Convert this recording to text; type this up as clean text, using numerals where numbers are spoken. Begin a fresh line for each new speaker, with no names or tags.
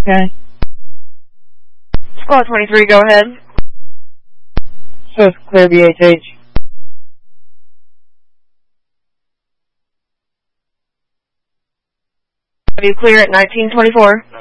Okay.
Squad 23, go ahead.
So it's clear BHH.
Have you clear at 1924?